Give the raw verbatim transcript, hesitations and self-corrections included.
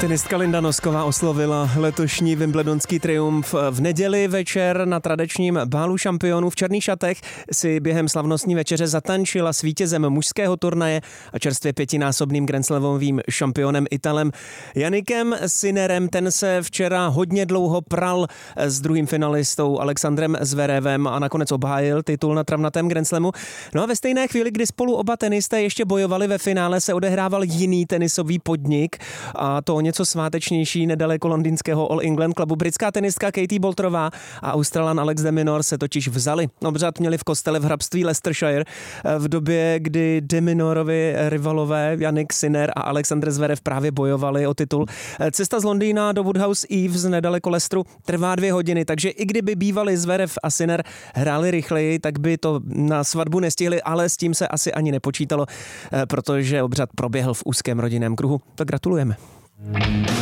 Tenistka Linda Nosková oslovila letošní wimbledonský triumf. V neděli večer na tradičním bálu šampionů v černých šatech si během slavnostní večeře zatančila s vítězem mužského turnaje a čerstvě pětinásobným grandslamovým šampionem Italem Jannikem Sinnerem. Ten se včera hodně dlouho pral s druhým finalistou Alexandrem Zverevem a nakonec obhájil titul na travnatém grandslamu. No a ve stejné chvíli, kdy spolu oba tenisté ještě bojovali ve finále, se odehrával jiný tenisový podnik, a to o něco svátečnější nedaleko londýnského All England Clubu. Britská tenistka Katie Boulterová a Australan Alex de Minaur se totiž vzali. Obřad měli v kostele v hrabství Leicestershire v době, kdy de Minaurovi rivalové Jannik Sinner a Alexander Zverev právě bojovali o titul. Cesta z Londýna do Woodhouse Eaves nedaleko Leicesteru trvá dvě hodiny, takže i kdyby bývali Zverev a Sinner hráli rychleji, tak by to na svatbu nestihli, ale s tím se asi ani nepočítalo, protože obřad proběhl v úzkém rodinném kruhu. Tak gratulujeme.